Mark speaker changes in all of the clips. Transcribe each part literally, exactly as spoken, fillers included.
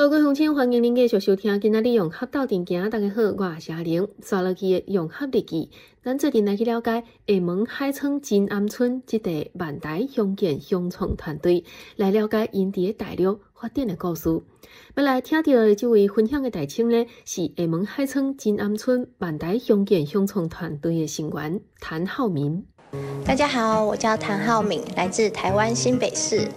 Speaker 1: 各位乡亲，欢迎您继续收听今仔日用合斗阵行。大家好，我是阿玲。刷落去的用合日记，咱最近来去了解厦门海村金安村这个万代乡建乡创团队，来了解因伫大陆发展的故事。要来听到的这位分享的大青呢，是厦门海村金安村万代乡建乡创团队的成员谭浩明。
Speaker 2: 大家好，我叫谭浩明，来自台湾新北市。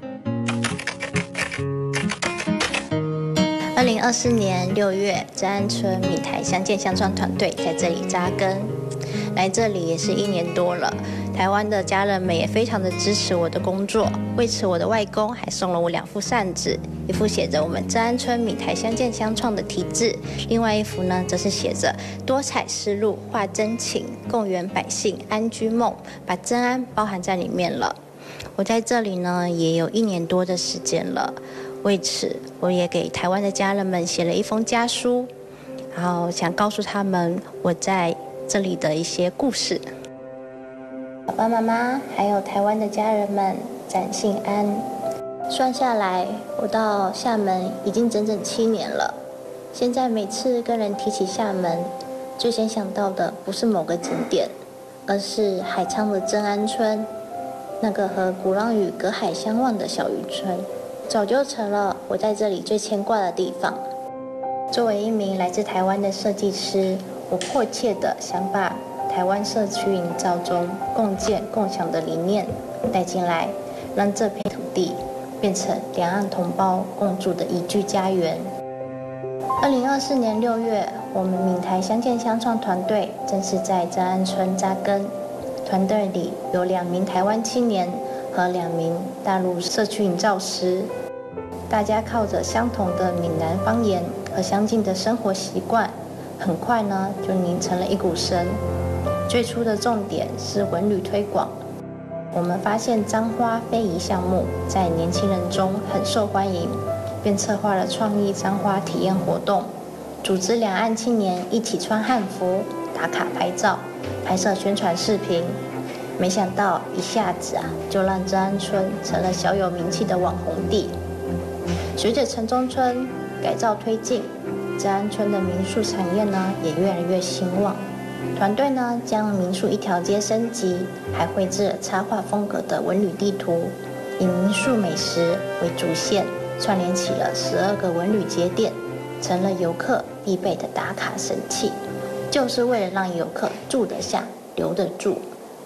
Speaker 2: 二零二四年六月，真安村闽台乡建乡创团队在这里扎根，来这里也是一年多了。台湾的家人们也非常的支持我的工作，为此我的外公还送了我两副扇子，一副写着我们真安村闽台乡建乡创的题字，另外一幅呢则是写着多彩丝路化真情，共圆百姓安居梦，把真安包含在里面了。我在这里呢也有一年多的时间了。为此，我也给台湾的家人们写了一封家书，然后想告诉他们我在这里的一些故事。爸爸妈妈还有台湾的家人们，展信安。算下来，我到厦门已经整整七年了。现在每次跟人提起厦门，最先想到的不是某个景点，而是海沧的真安村，那个和鼓浪屿隔海相望的小渔村。早就成了我在这里最牵挂的地方。作为一名来自台湾的设计师，我迫切地想把台湾社区营造中共建共享的理念带进来，让这片土地变成两岸同胞共住的宜居家园。二零二四年六月，我们闽台乡建乡创团队正式在真安村扎根，团队里有两名台湾青年和两名大陆社区营造师，大家靠着相同的闽南方言和相近的生活习惯，很快呢就凝成了一股绳。最初的重点是文旅推广，我们发现簪花非遗项目在年轻人中很受欢迎，便策划了创意簪花体验活动，组织两岸青年一起穿汉服打卡拍照，拍摄宣传视频。没想到一下子啊，就让真安村成了小有名气的网红地。随着城中村改造推进，真安村的民宿产业呢也越来越兴旺。团队呢将民宿一条街升级，还绘制了插画风格的文旅地图，以民宿美食为主线，串联起了十二个文旅节点，成了游客必备的打卡神器，就是为了让游客住得下、留得住。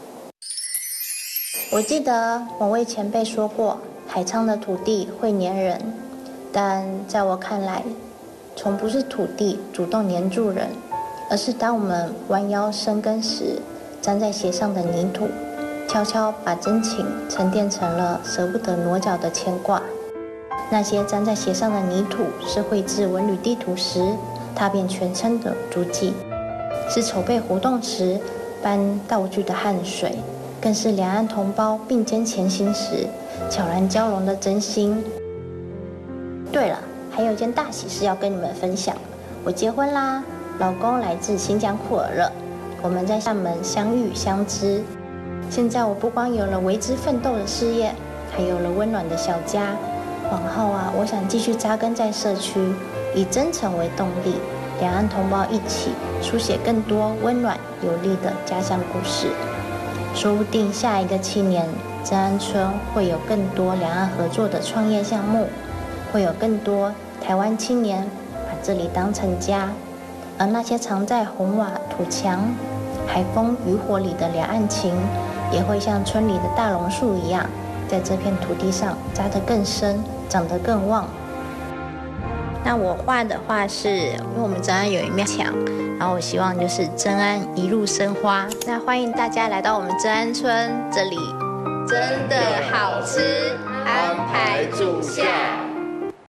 Speaker 2: 我记得某位前辈说过，海沧的土地会黏人，但在我看来，从不是土地主动黏住人，而是当我们弯腰生根时，粘在鞋上的泥土，悄悄把真情沉淀成了舍不得挪脚的牵挂。那些粘在鞋上的泥土，是绘制文旅地图时踏遍全村的足迹，是筹备活动时搬道具的汗水，更是两岸同胞并肩前行时悄然交融的真心。对了，还有一件大喜事要跟你们分享，我结婚啦！老公来自新疆库尔勒，我们在厦门相遇相知。现在我不光有了为之奋斗的事业，还有了温暖的小家。往后啊，我想继续扎根在社区，以真诚为动力，两岸同胞一起书写更多温暖有力的家乡故事。说不定下一个七年，真安村会有更多两岸合作的创业项目，会有更多台湾青年把这里当成家，而那些藏在红瓦土墙、海风渔火里的两岸情，也会像村里的大榕树一样，在这片土地上扎得更深，长得更旺。那我画的画是，因为我们真安有一面墙，然后我希望就是真安一路生花。那欢迎大家来到我们真安村，这里真的好吃，安排煮下。